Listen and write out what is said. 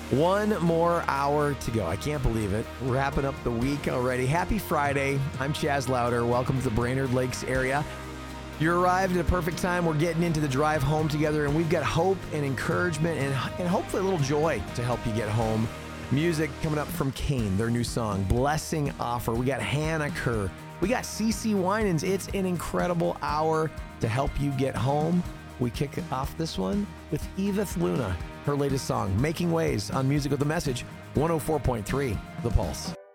One more hour to go. I can't believe it. We're wrapping up the week already. Happy Friday. I'm Chaz Louder. Welcome to the Brainerd Lakes area. You arrived at a perfect time. We're getting into the drive home together, and we've got hope and encouragement and hopefully a little joy to help you get home. Music coming up from Kane, their new song, Blessing Offer. We got Hannah Kerr. We got CeCe Winans. It's an incredible hour to help you get home. We kick off this one with Edith Luna, her latest song, Making Ways, on Music with a Message, 104.3, The Pulse.